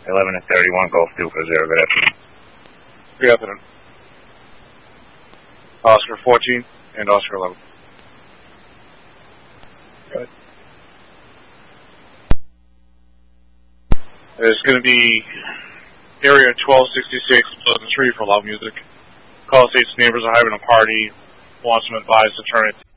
11 and 31, Golf 2 for 0. Good afternoon. Good afternoon. Oscar 14 and Oscar 11. Good. It's going to be area 1266 Pleasant Street for loud music. Call states neighbors are having a party. Wants to advise to turn it